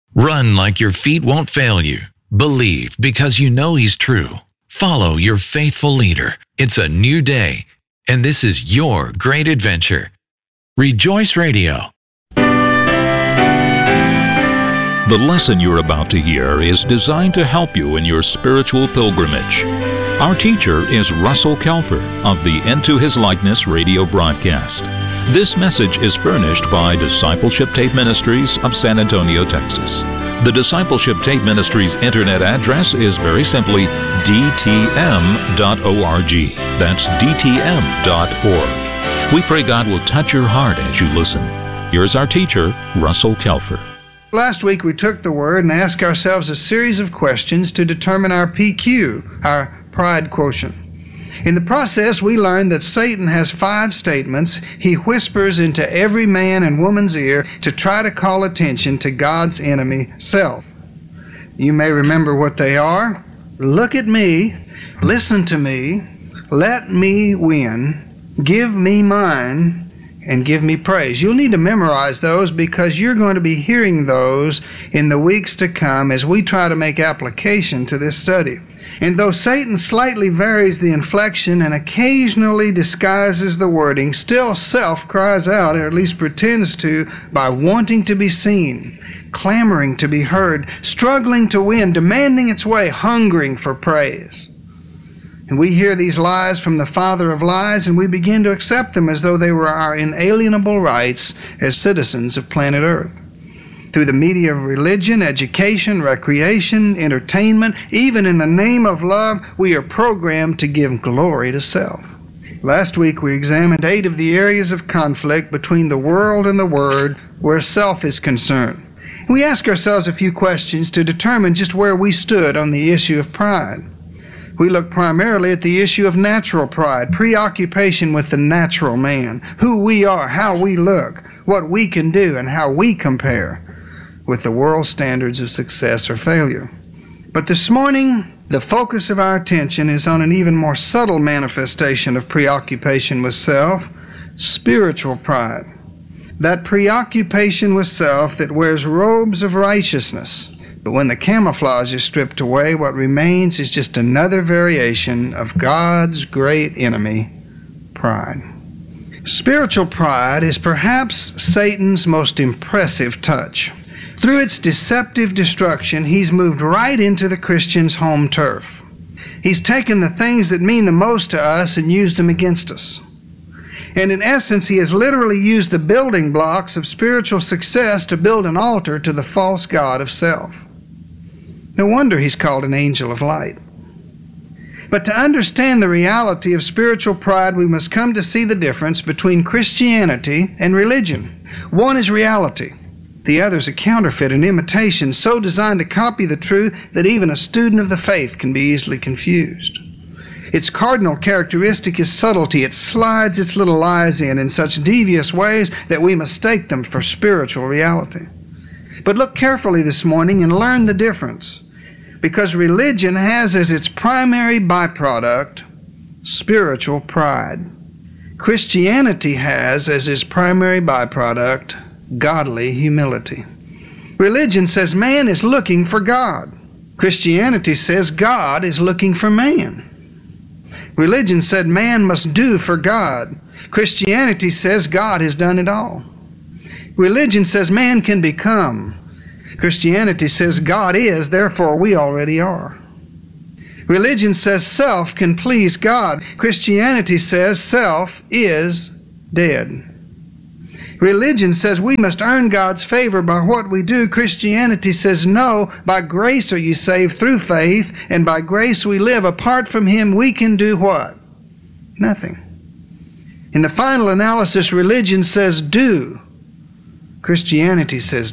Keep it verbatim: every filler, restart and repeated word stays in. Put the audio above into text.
Run like your feet won't fail you. Believe because you know He's true. Follow your faithful leader. It's a new day, and this is your great adventure. Rejoice Radio. The lesson you're about to hear is designed to help you in your spiritual pilgrimage. Our teacher is Russell Kelfer of the Into His Likeness radio broadcast. This message is furnished by Discipleship Tape Ministries of San Antonio, Texas. The Discipleship Tape Ministries internet address is very simply d t m dot org. That's d t m dot org. We pray God will touch your heart as you listen. Here's our teacher, Russell Kelfer. Last week we took the Word and asked ourselves a series of questions to determine our P Q, our pride quotient. In the process, we learned that Satan has five statements he whispers into every man and woman's ear to try to call attention to God's enemy, self. You may remember what they are. Look at me, listen to me, let me win, give me mine, and give me praise. You'll need to memorize those because you're going to be hearing those in the weeks to come as we try to make application to this study. And though Satan slightly varies the inflection and occasionally disguises the wording, still self cries out, or at least pretends to, by wanting to be seen, clamoring to be heard, struggling to win, demanding its way, hungering for praise. And we hear these lies from the father of lies, and we begin to accept them as though they were our inalienable rights as citizens of planet Earth. Through the media of religion, education, recreation, entertainment, even in the name of love, we are programmed to give glory to self. Last week we examined eight of the areas of conflict between the world and the Word where self is concerned. We ask ourselves a few questions to determine just where we stood on the issue of pride. We look primarily at the issue of natural pride, preoccupation with the natural man, who we are, how we look, what we can do, and how we compare with the world's standards of success or failure. But this morning, the focus of our attention is on an even more subtle manifestation of preoccupation with self, spiritual pride. That preoccupation with self that wears robes of righteousness, but when the camouflage is stripped away, what remains is just another variation of God's great enemy, pride. Spiritual pride is perhaps Satan's most impressive touch. Through its deceptive destruction, he's moved right into the Christian's home turf. He's taken the things that mean the most to us and used them against us. And in essence, he has literally used the building blocks of spiritual success to build an altar to the false god of self. No wonder he's called an angel of light. But to understand the reality of spiritual pride, we must come to see the difference between Christianity and religion. One is reality. The other is a counterfeit, an imitation, so designed to copy the truth that even a student of the faith can be easily confused. Its cardinal characteristic is subtlety. It slides its little lies in in such devious ways that we mistake them for spiritual reality. But look carefully this morning and learn the difference, because religion has as its primary byproduct spiritual pride. Christianity has as its primary byproduct godly humility. Religion says man is looking for God. Christianity says God is looking for man. Religion said man must do for God. Christianity says God has done it all. Religion says man can become. Christianity says God is, therefore we already are. Religion says self can please God. Christianity says self is dead. Religion says we must earn God's favor by what we do. Christianity says no, by grace are you saved through faith, and by grace we live. Apart from Him we can do what? Nothing. In the final analysis, religion says do. Christianity says